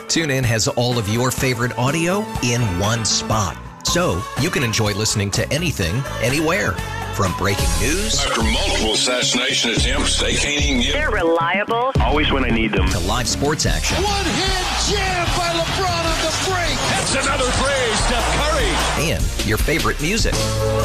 TuneIn has all of your favorite audio in one spot, so you can enjoy listening to anything, anywhere. From breaking news after multiple assassination attempts, they can't even get. They're reliable. Always when I need them. to live sports action. One-hand jam by LeBron on the break. That's another three, Steph Curry. And your favorite music.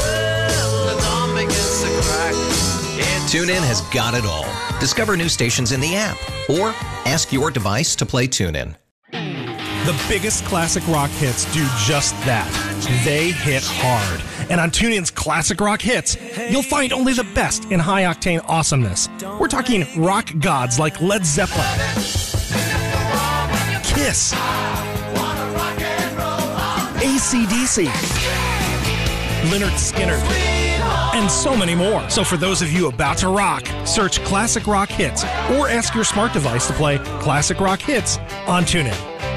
TuneIn has got it all. Discover new stations in the app or ask your device to play TuneIn. The biggest classic rock hits do just that. They hit hard. And on TuneIn's Classic Rock Hits, you'll find only the best in high-octane awesomeness. We're talking rock gods like Led Zeppelin, Kiss, AC/DC, Lynyrd Skynyrd, and so many more. So for those of you about to rock, search Classic Rock Hits or ask your smart device to play Classic Rock Hits on TuneIn.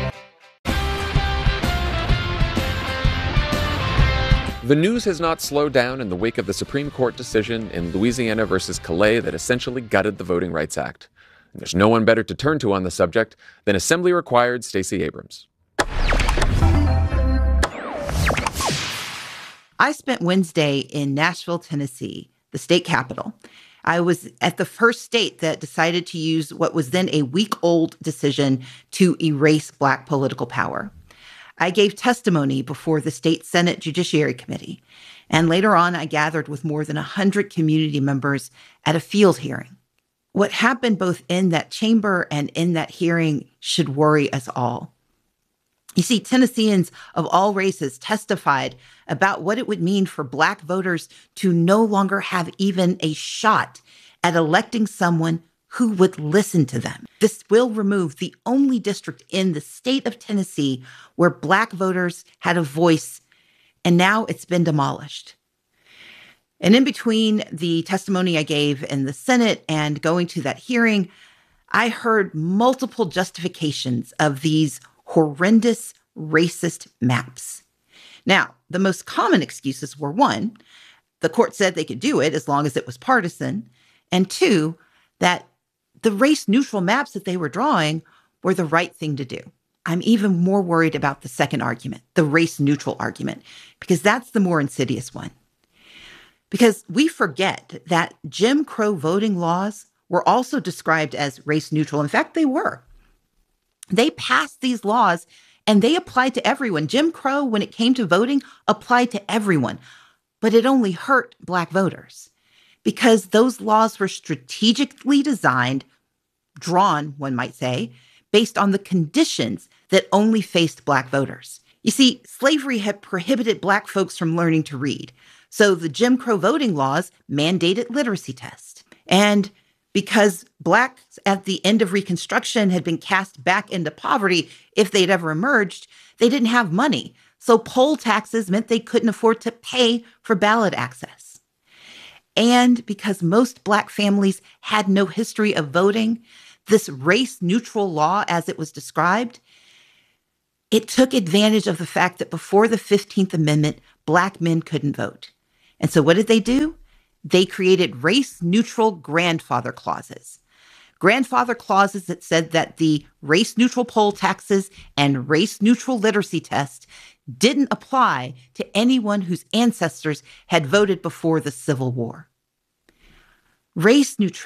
The news has not slowed down in the wake of the Supreme Court decision in Louisiana versus Calais that essentially gutted the Voting Rights Act. And there's no one better to turn to on the subject than Assembly-required Stacey Abrams. I spent Wednesday in Nashville, Tennessee, the state capital. I was at the first state that decided to use what was then a week-old decision to erase Black political power. I gave testimony before the state Senate Judiciary Committee, and later on I gathered with more than 100 community members at a field hearing. What happened both in that chamber and in that hearing should worry us all. You see, Tennesseans of all races testified about what it would mean for Black voters to no longer have even a shot at electing someone who would listen to them. This will remove the only district in the state of Tennessee where Black voters had a voice, and now it's been demolished. And in between the testimony I gave in the Senate and going to that hearing, I heard multiple justifications of these horrendous racist maps. Now, the most common excuses were, one, the court said they could do it as long as it was partisan, and two, that the race-neutral maps that they were drawing were the right thing to do. I'm even more worried about the second argument, the race-neutral argument, because that's the more insidious one. Because we forget that Jim Crow voting laws were also described as race-neutral. In fact, they were. They passed these laws and they applied to everyone. Jim Crow, when it came to voting, applied to everyone. But it only hurt Black voters because those laws were strategically designed, drawn, one might say, based on the conditions that only faced Black voters. You see, slavery had prohibited Black folks from learning to read. So the Jim Crow voting laws mandated literacy tests. And because Blacks at the end of Reconstruction had been cast back into poverty if they'd ever emerged, they didn't have money. So poll taxes meant they couldn't afford to pay for ballot access. And because most Black families had no history of voting, this race-neutral law, as it was described, it took advantage of the fact that before the 15th Amendment, Black men couldn't vote. And so what did they do? They created race-neutral grandfather clauses. Grandfather clauses that said that the race-neutral poll taxes and race-neutral literacy test didn't apply to anyone whose ancestors had voted before the Civil War. Race neutrality